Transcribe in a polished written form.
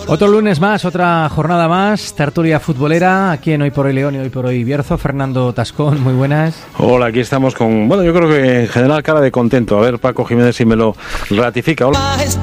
Otro lunes más, otra jornada más, tertulia futbolera, aquí en Hoy por Hoy León y Hoy por Hoy Bierzo. Fernando Tascón, muy buenas. Hola, aquí estamos con, bueno, yo creo que en general cara de contento. A ver, Paco Jiménez si me lo ratifica. Hola.